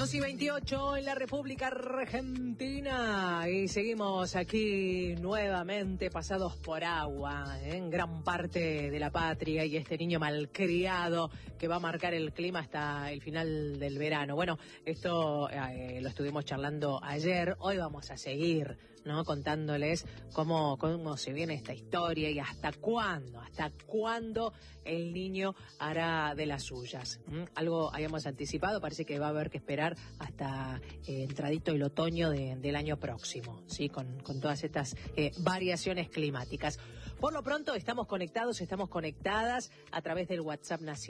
2:28 en la República Argentina y seguimos aquí nuevamente pasados por agua en gran parte de la patria y este niño malcriado que va a marcar el clima hasta el final del verano. Bueno, esto lo estuvimos charlando ayer, hoy vamos a seguir, ¿no? Contándoles cómo se viene esta historia y hasta cuándo el niño hará de las suyas. Algo habíamos anticipado, parece que va a haber que esperar hasta entradito el otoño del año próximo, ¿sí? Con todas estas variaciones climáticas. Por lo pronto estamos conectadas a través del WhatsApp nacional.